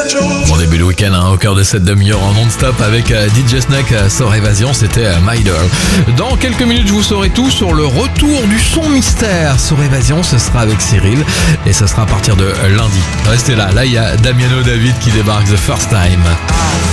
Bon début de week-end, au cœur de cette demi-heure en non-stop avec DJ Snake, Sort Évasion, c'était My Girl. Dans quelques minutes, je vous saurai tout sur le retour du son mystère. Sort Évasion, ce sera avec Cyril et ce sera à partir de lundi. Restez là, il y a Damiano David qui débarque The First Time.